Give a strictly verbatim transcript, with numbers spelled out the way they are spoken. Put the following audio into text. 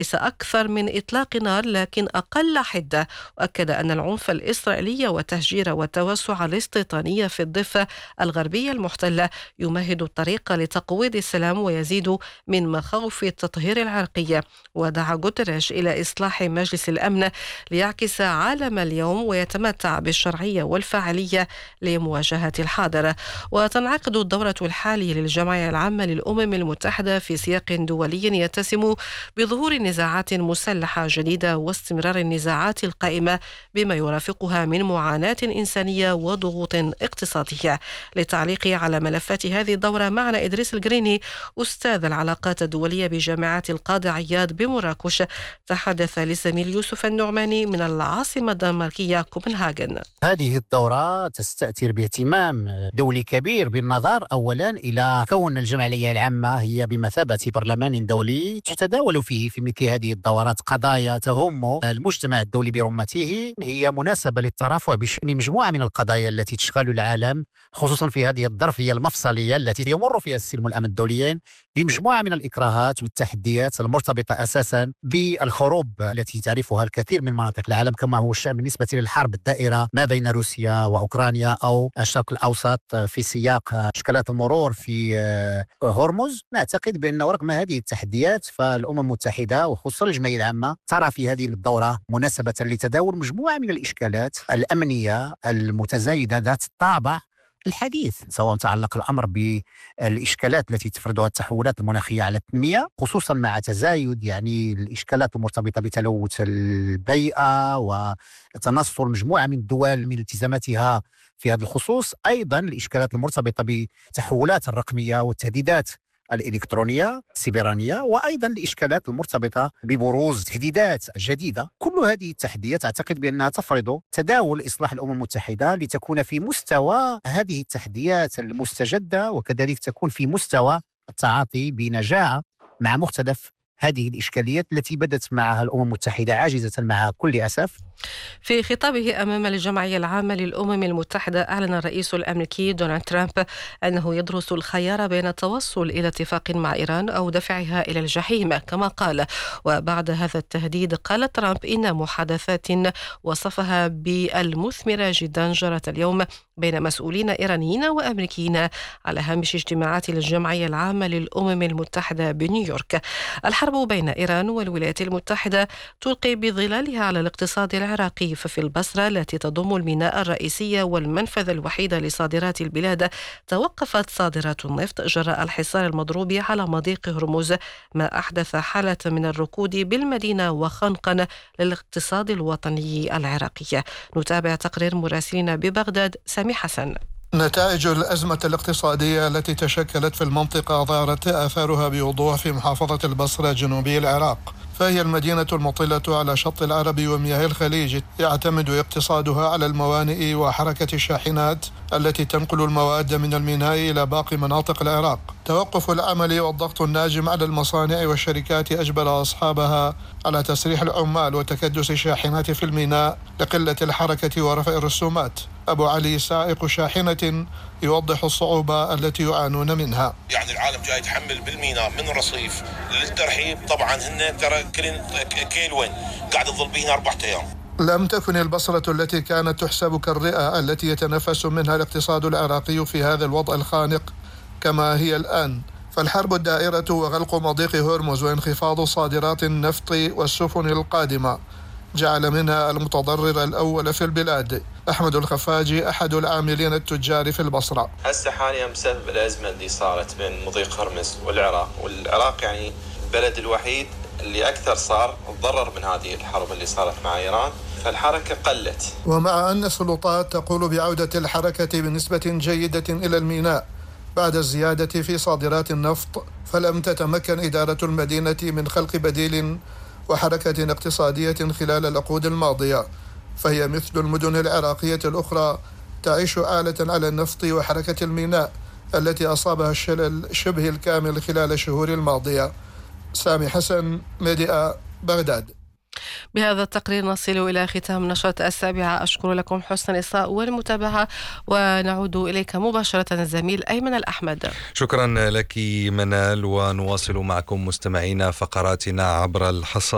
ليس أكثر من إطلاق نار لكن أقل حدة. وأكد أن العنف الإسرائيلي والتهجير والتوسع الاستيطاني في الضفة الغربية المحتلة يمهد الطريق لتقويض السلام ويزيد من مخاوف التطهير العرقي. ودعا غوتيريش إلى إصلاح مجلس الأمن ليعكس عالم اليوم ويتمتع بالشرعية والفاعلية لمواجهة الحاضر. وتنعقد الدورة الحالية للجمعية العامة للأمم المتحدة في سياق دولي يتسم بظهور نزاعات مسلحة جديدة واستمرار النزاعات القائمة بما يرافقها من معاناة إنسانية وضغوط اقتصادية. للتعليق على ملفات هذه الدورة معنا إدريس الجريني أستاذ العلاقات الدولية بجامعة القاضي عياض بمراكش، تحدث للزميل يوسف النعماني من العاصمة الدنماركية كوبنهاغن. هذه الدورة تستأثر باهتمام دولي كبير بالنظر أولا إلى كون الجمعية العامة هي بمثابة برلمان دولي تتداول فيه في مثل هذه الدورات قضايا تهم المجتمع الدولي برمته. هي مناسبة للترافع بشأن مجموعة من القضايا التي تشغل العالم، خصوصا في هذه الظرفية المفصلية التي يمر فيها السلم والأمن الدوليين بمجموعة من الإكراهات والتحديات المرتبطة أساسا بالحروب التي تعرفها الكثير من مناطق العالم، كما هو الشأن بالنسبة للحرب الدائرة ما بين روسيا وأوكرانيا أو الشرق الأوسط في سياق إشكالات المرور في هرمز. نعتقد بأن رغم هذه التحديات فالأمم المتحدة وخصوصا الجمعية العامة ترى في هذه الدورة مناسبة لتداول مجموعة من الإشكالات الأمنية المتزايدة ذات الطابع الحديث، سواء تعلق الأمر بالإشكالات التي تفرضها التحولات المناخية على التنمية، خصوصا مع تزايد يعني الإشكالات المرتبطة بتلوث البيئة وتنصل مجموعة من الدول من التزاماتها في هذا الخصوص، أيضا الإشكالات المرتبطة بالتحولات الرقمية والتهديدات الإلكترونية السيبرانية، وأيضا الإشكالات المرتبطة ببروز تهديدات جديدة. كل هذه التحديات أعتقد بأنها تفرض تداول إصلاح الأمم المتحدة لتكون في مستوى هذه التحديات المستجدة، وكذلك تكون في مستوى التعاطي بنجاعة مع مختلف هذه الإشكاليات التي بدت معها الأمم المتحدة عاجزة معها كل أسف. في خطابه أمام الجمعية العامة للأمم المتحدة أعلن الرئيس الأمريكي دونالد ترامب أنه يدرس الخيار بين التوصل إلى اتفاق مع إيران أو دفعها إلى الجحيم كما قال. وبعد هذا التهديد قال ترامب إن محادثات وصفها بالمثمرة جدا جرت اليوم بين مسؤولين إيرانيين وأمريكيين على هامش اجتماعات الجمعية العامة للأمم المتحدة بنيويورك. الحرب بين إيران والولايات المتحدة تلقي بظلالها على الاقتصاد العراقي، ففي البصرة التي تضم الميناء الرئيسي والمنفذ الوحيد لصادرات البلاد توقفت صادرات النفط جراء الحصار المضروب على مضيق هرمز، ما أحدث حالة من الركود بالمدينة وخنقا للاقتصاد الوطني العراقي. نتابع تقرير مراسلنا ببغداد سامي حسن. نتائج الأزمة الاقتصادية التي تشكلت في المنطقة ظهرت آثارها بوضوح في محافظة البصرة جنوبي العراق، فهي المدينة المطلة على شط العرب ومياه الخليج، يعتمد اقتصادها على الموانئ وحركة الشاحنات التي تنقل المواد من الميناء إلى باقي مناطق العراق. توقف العمل والضغط الناجم على المصانع والشركات أجبر أصحابها على تسريح العمال وتكدس الشاحنات في الميناء لقلة الحركة ورفع الرسومات. أبو علي سائق شاحنة يوضح الصعوبة التي يعانون منها. يعني العالم جاي يتحمل بالميناء من الرصيف للترحيب، طبعا هن ترى كلين كيلوين قاعد تظل بينا أربعة أيام. لم تكن البصرة التي كانت تحسب كالرئة التي يتنفس منها الاقتصاد العراقي في هذا الوضع الخانق كما هي الآن، فالحرب الدائرة وغلق مضيق هرمز وانخفاض صادرات النفط والسفن القادمة جعل منها المتضرر الأول في البلاد. أحمد الخفاجي أحد العاملين التجار في البصرة. هسه حاليا بسبب الأزمة اللي صارت بين مضيق هرمز والعراق، والعراق يعني البلد الوحيد اللي أكثر صار تضرر من هذه الحرب اللي صارت مع إيران، فالحركة قلت. ومع أن السلطات تقول بعودة الحركة بنسبة جيدة إلى الميناء بعد الزيادة في صادرات النفط، فلم تتمكن إدارة المدينة من خلق بديل وحركة اقتصادية خلال العقود الماضية، فهي مثل المدن العراقية الأخرى تعيش آلة على النفط وحركة الميناء التي أصابها الشلل شبه الكامل خلال الشهور الماضية. سامي حسن، ميديا، بغداد. بهذا التقرير نصل إلى ختام نشرة السابعة. أشكر لكم حسن الإصغاء والمتابعة، ونعود إليك مباشرة الزميل أيمن الأحمد. شكرا لك منال، ونواصل معكم مستمعينا فقراتنا عبر الحصاد.